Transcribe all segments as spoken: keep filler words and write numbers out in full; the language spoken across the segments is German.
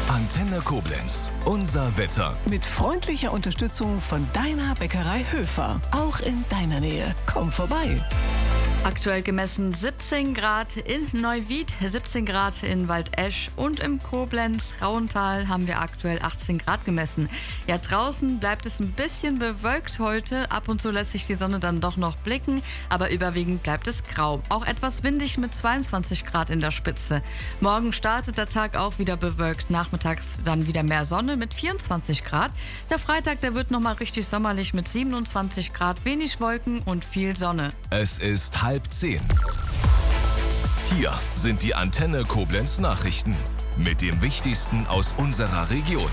Antenne Koblenz, unser Wetter. Mit freundlicher Unterstützung von deiner Bäckerei Höfer. Auch in deiner Nähe. Komm vorbei. Aktuell gemessen siebzehn Grad in Neuwied, siebzehn Grad in Waldesch und im Koblenz-Rauental haben wir aktuell achtzehn Grad gemessen. Ja, draußen bleibt es ein bisschen bewölkt heute. Ab und zu lässt sich die Sonne dann doch noch blicken, aber überwiegend bleibt es grau. Auch etwas windig mit zweiundzwanzig Grad in der Spitze. Morgen startet der Tag auch wieder bewölkt. Nachmittags dann wieder mehr Sonne mit vierundzwanzig Grad. Der Freitag, der wird nochmal richtig sommerlich mit siebenundzwanzig Grad, wenig Wolken und viel Sonne. Es ist halb zehn. Hier sind die Antenne Koblenz Nachrichten mit dem Wichtigsten aus unserer Region.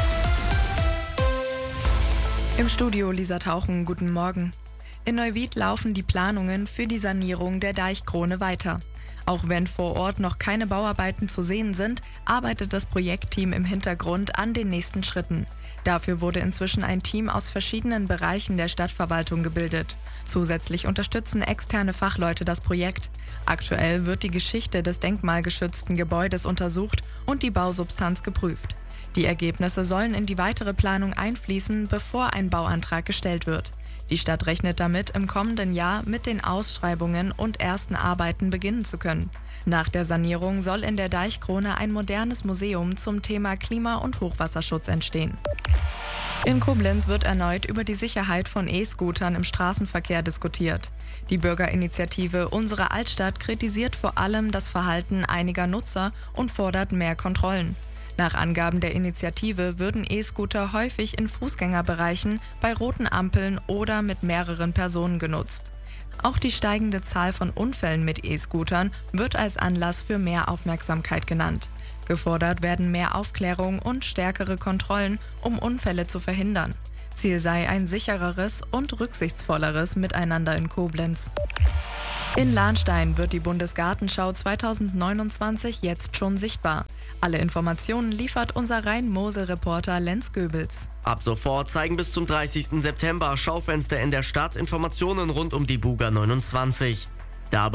Im Studio Lisa Tauchen, guten Morgen. In Neuwied laufen die Planungen für die Sanierung der Deichkrone weiter. Auch wenn vor Ort noch keine Bauarbeiten zu sehen sind, arbeitet das Projektteam im Hintergrund an den nächsten Schritten. Dafür wurde inzwischen ein Team aus verschiedenen Bereichen der Stadtverwaltung gebildet. Zusätzlich unterstützen externe Fachleute das Projekt. Aktuell wird die Geschichte des denkmalgeschützten Gebäudes untersucht und die Bausubstanz geprüft. Die Ergebnisse sollen in die weitere Planung einfließen, bevor ein Bauantrag gestellt wird. Die Stadt rechnet damit, im kommenden Jahr mit den Ausschreibungen und ersten Arbeiten beginnen zu können. Nach der Sanierung soll in der Deichkrone ein modernes Museum zum Thema Klima- und Hochwasserschutz entstehen. In Koblenz wird erneut über die Sicherheit von E-Scootern im Straßenverkehr diskutiert. Die Bürgerinitiative Unsere Altstadt kritisiert vor allem das Verhalten einiger Nutzer und fordert mehr Kontrollen. Nach Angaben der Initiative würden E-Scooter häufig in Fußgängerbereichen, bei roten Ampeln oder mit mehreren Personen genutzt. Auch die steigende Zahl von Unfällen mit E-Scootern wird als Anlass für mehr Aufmerksamkeit genannt. Gefordert werden mehr Aufklärung und stärkere Kontrollen, um Unfälle zu verhindern. Ziel sei ein sichereres und rücksichtsvolleres Miteinander in Koblenz. In Lahnstein wird die Bundesgartenschau zweitausendneunundzwanzig jetzt schon sichtbar. Alle Informationen liefert unser Rhein-Mosel-Reporter Lenz Goebels. Ab sofort zeigen bis zum dreißigsten September Schaufenster in der Stadt Informationen rund um die Buga neunundzwanzig.